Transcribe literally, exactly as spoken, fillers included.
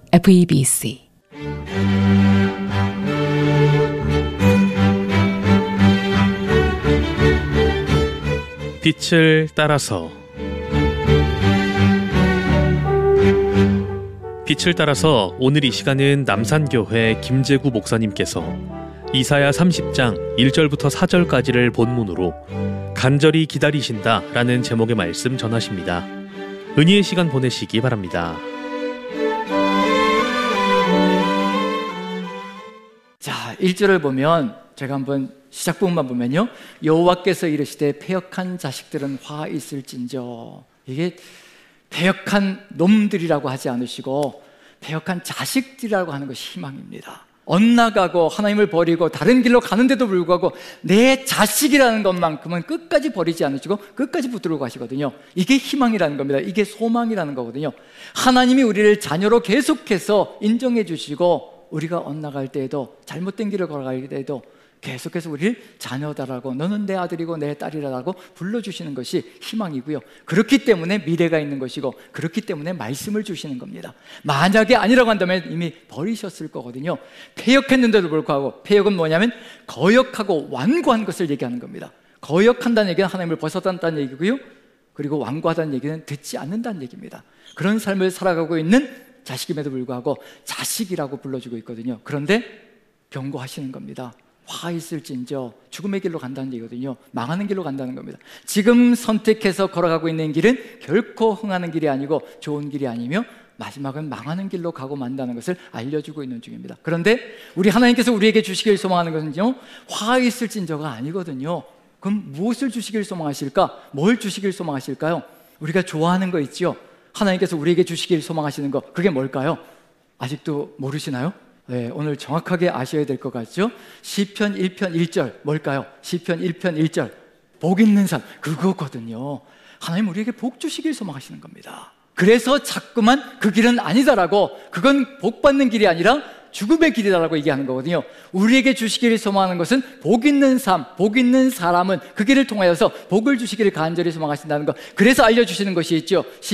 에프이비씨 빛을 따라서 빛을 따라서 오늘 이 시간은 남산교회 김재구 목사님께서 이사야 삼십 장 일 절부터 사 절까지를 본문으로 간절히 기다리신다 라는 제목의 말씀 전하십니다. 은혜의 시간 보내시기 바랍니다. 자, 일 절을 보면 제가 한번 시작 부분만 보면요, 여호와께서 이르시되 패역한 자식들은 화 있을진저. 이게 패역한 놈들이라고 하지 않으시고 패역한 자식들이라고 하는 것이 희망입니다. 엇나가고 하나님을 버리고 다른 길로 가는데도 불구하고 내 자식이라는 것만큼은 끝까지 버리지 않으시고 끝까지 붙들고 가시거든요. 이게 희망이라는 겁니다. 이게 소망이라는 거거든요. 하나님이 우리를 자녀로 계속해서 인정해 주시고 우리가 엇나갈 때에도 잘못된 길을 걸어갈 때에도 계속해서 우리를 자녀다라고, 너는 내 아들이고 내 딸이라고 불러주시는 것이 희망이고요. 그렇기 때문에 미래가 있는 것이고, 그렇기 때문에 말씀을 주시는 겁니다. 만약에 아니라고 한다면 이미 버리셨을 거거든요. 패역했는데도 불구하고, 패역은 뭐냐면 거역하고 완고한 것을 얘기하는 겁니다. 거역한다는 얘기는 하나님을 벗어난다는 얘기고요, 그리고 완고하다는 얘기는 듣지 않는다는 얘기입니다. 그런 삶을 살아가고 있는 자식임에도 불구하고 자식이라고 불러주고 있거든요. 그런데 경고하시는 겁니다. 화 있을진저. 죽음의 길로 간다는 얘기거든요. 망하는 길로 간다는 겁니다. 지금 선택해서 걸어가고 있는 길은 결코 흥하는 길이 아니고 좋은 길이 아니며 마지막은 망하는 길로 가고 만다는 것을 알려주고 있는 중입니다. 그런데 우리 하나님께서 우리에게 주시길 소망하는 것은요, 화 있을진저가 아니거든요. 그럼 무엇을 주시길 소망하실까? 뭘 주시길 소망하실까요? 우리가 좋아하는 거 있지요. 하나님께서 우리에게 주시길 소망하시는 거, 그게 뭘까요? 아직도 모르시나요? 네, 오늘 정확하게 아셔야 될 것 같죠? 시편 일 편 일 절 뭘까요? 시편 일 편 일 절 복 있는 삶, 그거거든요. 하나님 우리에게 복 주시길 소망하시는 겁니다. 그래서 자꾸만 그 길은 아니다라고, 그건 복 받는 길이 아니라 죽음의 길이다라고 얘기하는 거거든요. 우리에게 주시기를 소망하는 것은 복 있는 삶, 복 있는 사람은 그 길을 통하여서 복을 주시기를 간절히 소망하신다는 것, 그래서 알려주시는 것이 있죠.